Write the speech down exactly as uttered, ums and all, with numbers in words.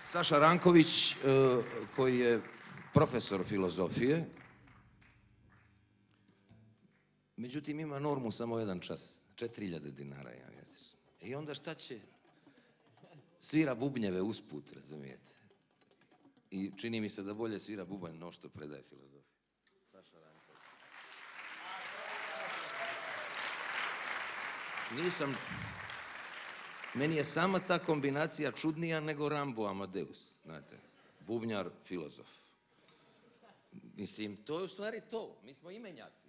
Saša Ranković, koji je profesor filozofije, međutim ima normu samo jedan čas, četiri hiljade dinara ja mjesečno. I onda šta će? Svira bubnjeve usput, razumijete? I čini mi se da bolje svira bubanj no što predaje filozofiju. Saša Ranković. Nisam... Meni je sama ta kombinacija čudnija nego Rambo Amadeus, znate, bubnjar, filozof. Mislim, to je u stvari to, mi smo imenjaci.